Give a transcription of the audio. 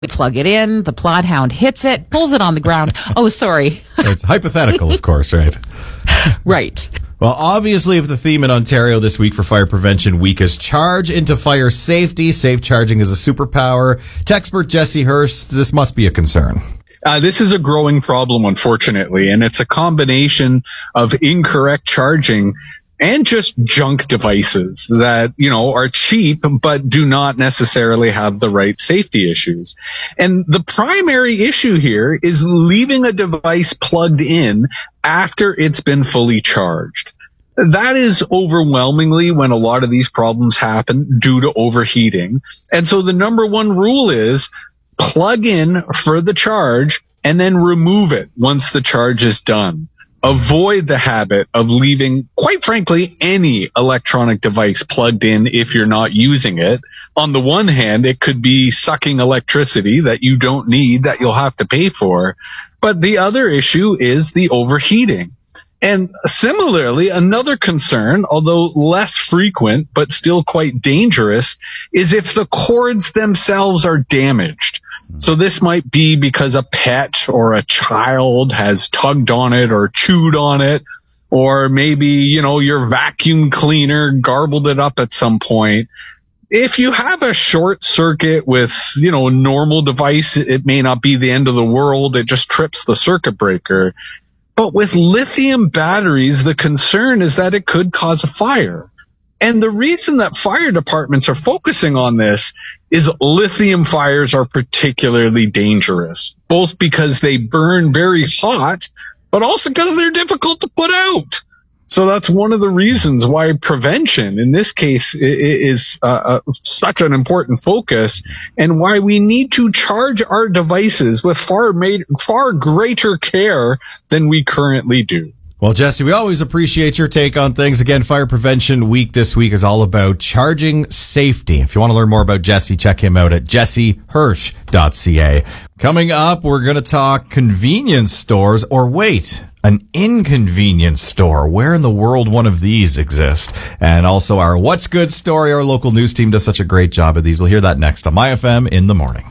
We plug it in, the Plodhound hits it, pulls it on the ground. Oh, sorry. It's hypothetical, of course, right? Right. Well, obviously, if the theme in Ontario this week for Fire Prevention Week is charge into fire safety, safe charging is a superpower. Techspert Jesse Hirsch, this must be a concern. This is a growing problem, unfortunately, and it's a combination of incorrect charging and just junk devices that, are cheap, but do not necessarily have the right safety issues. And the primary issue here is leaving a device plugged in after it's been fully charged. That is overwhelmingly when a lot of these problems happen due to overheating. And so the number one rule is plug in for the charge and then remove it once the charge is done. Avoid the habit of leaving, quite frankly, any electronic device plugged in if you're not using it. On the one hand, it could be sucking electricity that you don't need, that you'll have to pay for. But the other issue is the overheating. And similarly, another concern, although less frequent, but still quite dangerous, is if the cords themselves are damaged. So this might be because a pet or a child has tugged on it or chewed on it, or maybe, your vacuum cleaner garbled it up at some point. If you have a short circuit with, a normal device, it may not be the end of the world. It just trips the circuit breaker. But with lithium batteries, the concern is that it could cause a fire. And the reason that fire departments are focusing on this is lithium fires are particularly dangerous, both because they burn very hot, but also because they're difficult to put out. So that's one of the reasons why prevention, in this case, is such an important focus, and why we need to charge our devices with far greater care than we currently do. Well, Jesse, we always appreciate your take on things. Again, Fire Prevention Week this week is all about charging safety. If you want to learn more about Jesse, check him out at jessehirsch.ca. Coming up, we're going to talk convenience stores, or wait, an inconvenience store. Where in the world one of these exist? And also our What's Good story. Our local news team does such a great job of these. We'll hear that next on MyFM in the morning.